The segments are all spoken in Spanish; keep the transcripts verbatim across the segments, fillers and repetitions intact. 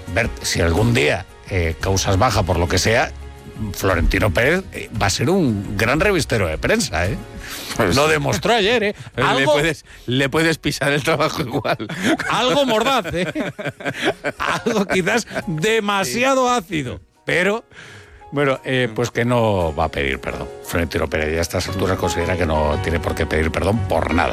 Bert, si algún día eh, causas baja por lo que sea, Florentino Pérez eh, va a ser un gran revistero de prensa, ¿eh? Pues, lo demostró ayer, ¿eh? Algo, le, puedes, le puedes pisar el trabajo igual. Algo mordaz, ¿eh? Algo quizás demasiado sí. ácido, pero... Bueno, eh, pues que no va a pedir perdón. Florentino Pérez ya a estas alturas considera que no tiene por qué pedir perdón por nada.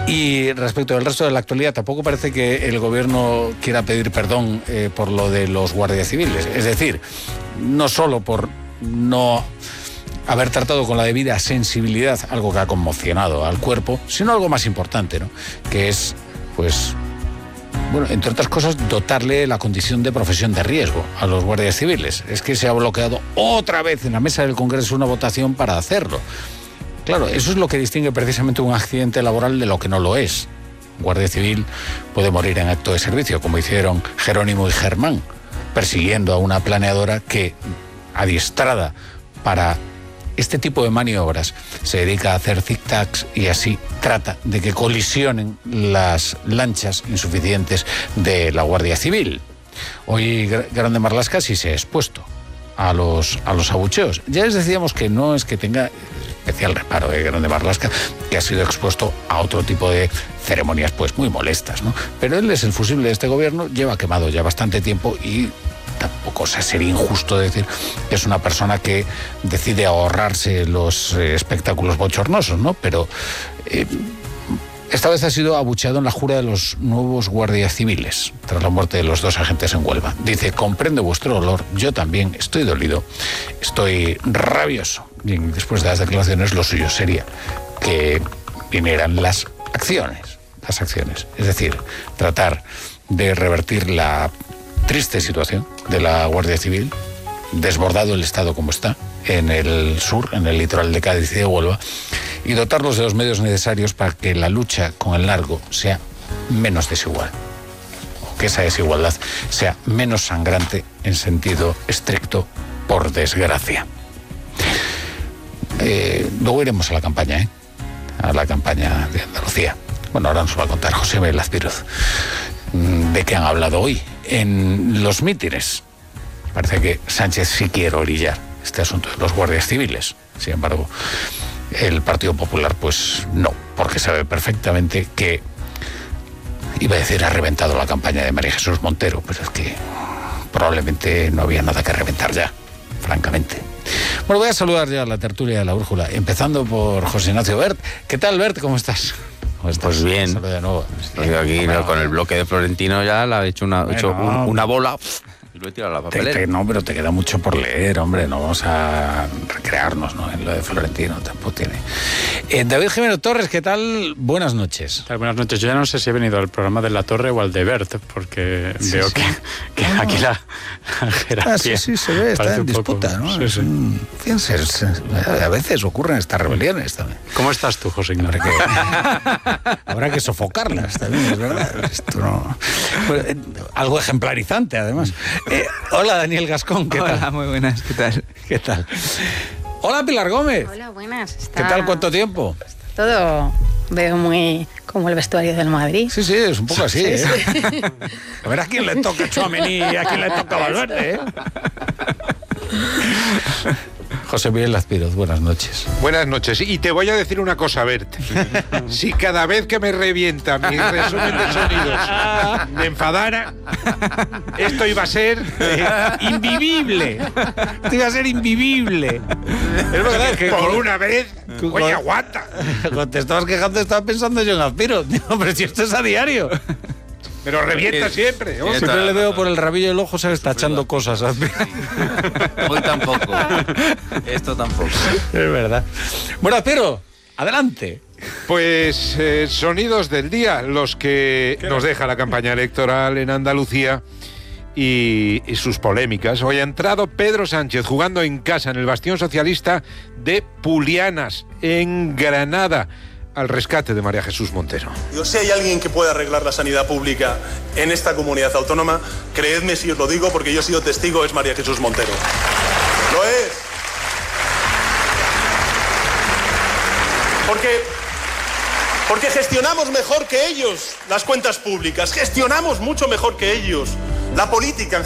Y respecto del resto de la actualidad, tampoco parece que el gobierno quiera pedir perdón eh, por lo de los guardias civiles. Es decir, no solo por no haber tratado con la debida sensibilidad algo que ha conmocionado al cuerpo, sino algo más importante, ¿no? Que es, pues... Bueno, entre otras cosas, dotarle la condición de profesión de riesgo a los guardias civiles. Es que se ha bloqueado otra vez en la mesa del Congreso una votación para hacerlo. Claro, eso es lo que distingue precisamente un accidente laboral de lo que no lo es. Un guardia civil puede morir en acto de servicio, como hicieron Jerónimo y Germán, persiguiendo a una planeadora que, adiestrada para este tipo de maniobras, se dedica a hacer zigzags y así trata de que colisionen las lanchas insuficientes de la Guardia Civil. Hoy Grande Marlaska sí se ha expuesto a los, a los abucheos. Ya les decíamos que no es que tenga especial reparo de Grande Marlaska, que ha sido expuesto a otro tipo de ceremonias pues muy molestas, ¿no? Pero él es el fusible de este gobierno, lleva quemado ya bastante tiempo y tampoco, o sea, sería injusto decir que es una persona que decide ahorrarse los eh, espectáculos bochornosos, ¿no? Pero eh, esta vez ha sido abucheado en la jura de los nuevos guardias civiles, tras la muerte de los dos agentes en Huelva. Dice: comprendo vuestro dolor, yo también estoy dolido, estoy rabioso. Y después de las declaraciones, lo suyo sería que vinieran las acciones, las acciones. Es decir, tratar de revertir la triste situación de la Guardia Civil, desbordado el estado como está, en el sur, en el litoral de Cádiz y de Huelva, y dotarlos de los medios necesarios para que la lucha con el narco sea menos desigual, o que esa desigualdad sea menos sangrante en sentido estricto, por desgracia. Eh, luego iremos a la campaña, ¿eh? A la campaña de Andalucía. Bueno, ahora nos va a contar José Velázquez de qué han hablado hoy en los mítines. Parece que Sánchez sí quiere orillar este asunto de los guardias civiles. Sin embargo, el Partido Popular pues no, porque sabe perfectamente que, iba a decir, ha reventado la campaña de María Jesús Montero, pero es que probablemente no había nada que reventar ya, francamente. Bueno, voy a saludar ya a la tertulia de la Brújula, empezando por José Ignacio Bert. ¿Qué tal, Bert? ¿Cómo estás? ¿Cómo estás? Pues bien. De nuevo. Estoy aquí bueno, con el bloque de Florentino ya, la he hecho una, bueno, hecho un, una bola y lo he tirado a la papelera. Te, te, no, pero te queda mucho por leer, hombre. No vamos a recrearnos, ¿no?, en lo de Florentino, tampoco tiene. Eh, David Jiménez Torres, ¿qué tal? Buenas noches. Tal, buenas noches. Yo ya no sé si he venido al programa de La Torre o al de Bert, porque sí, veo sí. que, que no. aquí la, la jerarquía... Ah, sí, sí, se ve, está en disputa, poco, ¿no? Sí, sí. Mm, fíjense, a veces ocurren estas rebeliones también. ¿Cómo estás tú, José Ignacio? Habrá que, habrá que sofocarlas también, es verdad. Esto no... Bueno, eh, algo ejemplarizante, además. Eh, hola, Daniel Gascón, ¿qué hola, tal? Hola, muy buenas, ¿qué tal? ¿Qué tal? Hola, Pilar Gómez. Hola, buenas. Está... ¿Qué tal? ¿Cuánto tiempo? Todo veo muy como el vestuario del Madrid. Sí, sí, es un poco así, sí, ¿eh? Sí. A ver a quién le toca Tchouaméni y a quién le toca Valverde, ¿eh? José Miguel Lazpiroz, buenas noches. Buenas noches. Y te voy a decir una cosa, Bert. Si cada vez que me revienta mi resumen de sonidos me enfadara, esto iba a ser eh, invivible. Esto iba a ser invivible. Es verdad que por una vez, oye, aguanta. Cuando te estabas quejando, estaba pensando yo en Lazpiroz. Digo, pero si esto es a diario. Pero revienta siempre. Oh, siempre le veo por el rabillo del ojo, se está echando cosas. Hoy tampoco. Esto tampoco. Es verdad. Bueno, pero, adelante. Pues eh, sonidos del día, los que nos deja la campaña electoral en Andalucía y, y sus polémicas. Hoy ha entrado Pedro Sánchez jugando en casa en el bastión socialista de Pulianas, en Granada, al rescate de María Jesús Montero. Yo, si hay alguien que pueda arreglar la sanidad pública en esta comunidad autónoma, creedme si os lo digo, porque yo he sido testigo, es María Jesús Montero. Lo es. Porque, porque gestionamos mejor que ellos las cuentas públicas, gestionamos mucho mejor que ellos la política en